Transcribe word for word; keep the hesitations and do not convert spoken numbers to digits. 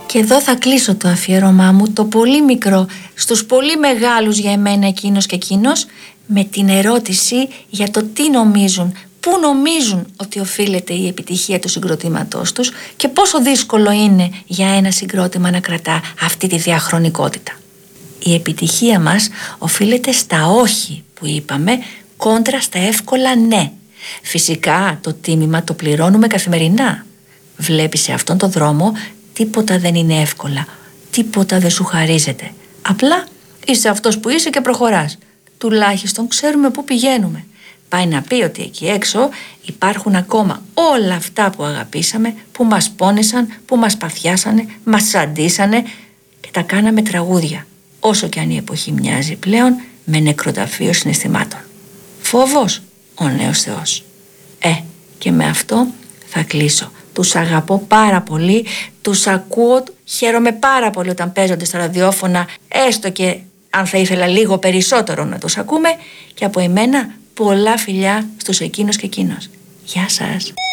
Και εδώ θα κλείσω το αφιέρωμά μου, το πολύ μικρό, στους πολύ μεγάλους για εμένα εκείνος και εκείνος, με την ερώτηση για το τι νομίζουν, πού νομίζουν ότι οφείλεται η επιτυχία του συγκροτήματός τους και πόσο δύσκολο είναι για ένα συγκρότημα να κρατά αυτή τη διαχρονικότητα. Η επιτυχία μας οφείλεται στα όχι που είπαμε κόντρα στα εύκολα ναι. Φυσικά το τίμημα το πληρώνουμε καθημερινά. Βλέπεις, σε αυτόν τον δρόμο τίποτα δεν είναι εύκολα, τίποτα δεν σου χαρίζεται. Απλά είσαι αυτός που είσαι και προχωράς. Τουλάχιστον ξέρουμε πού πηγαίνουμε. Πάει να πει ότι εκεί έξω υπάρχουν ακόμα όλα αυτά που αγαπήσαμε, που μας πόνεσαν, που μας παθιάσανε, μας σαντίσανε και τα κάναμε τραγούδια. Όσο και αν η εποχή μοιάζει πλέον με νεκροταφείο συναισθημάτων. Φόβος, ο νέος Θεός. Ε, και με αυτό θα κλείσω. Τους αγαπώ πάρα πολύ, τους ακούω, χαίρομαι πάρα πολύ όταν παίζονται στα ραδιόφωνα, έστω και αν θα ήθελα λίγο περισσότερο να τους ακούμε, και από εμένα πολλά φιλιά στους εκείνους και εκείνος. Γεια σας.